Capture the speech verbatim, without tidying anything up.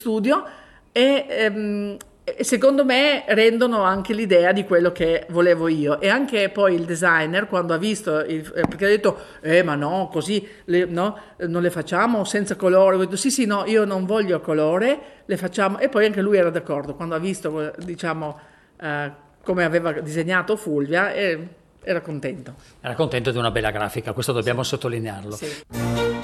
studio e, ehm, e secondo me rendono anche l'idea di quello che volevo io. E anche poi il designer quando ha visto, il, eh, perché ha detto eh ma no così le- no, eh, non le facciamo senza colore. Ho detto sì sì no, io non voglio colore, le facciamo. E poi anche lui era d'accordo quando ha visto, eh, diciamo, eh, come aveva disegnato Fulvia, e era contento. Era contento di una bella grafica, questo dobbiamo Sì, sottolinearlo. sì.